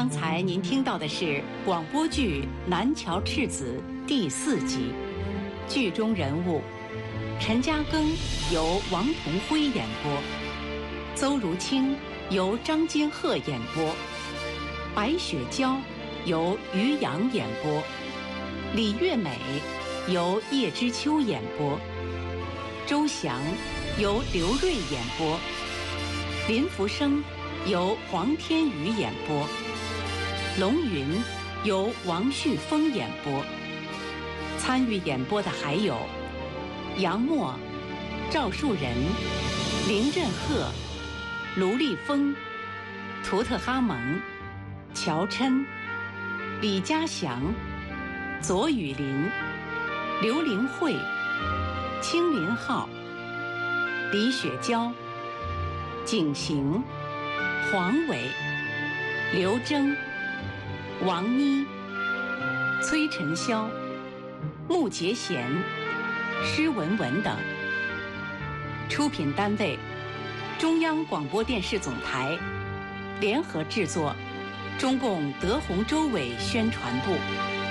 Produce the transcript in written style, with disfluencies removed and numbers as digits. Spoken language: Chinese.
刚才您听到的是广播剧《南桥赤子》第4集，剧中人物陈嘉庚由王同辉演播，邹如清由张金鹤演播，白雪娇由于洋演播，李月美由叶知秋演播，周翔由刘瑞演播，林福生由黄天宇演播，龙云由王旭峰演播。参与演播的还有杨默、赵树人、林振赫、卢立峰、图特哈蒙、乔琛、李家祥、左雨林、刘玲慧、青林浩、李雪娇、景行、黄伟、刘铮、王妮、崔晨霄、穆杰贤、施文文等。出品单位：中央广播电视总台，联合制作：中共德宏州委宣传部。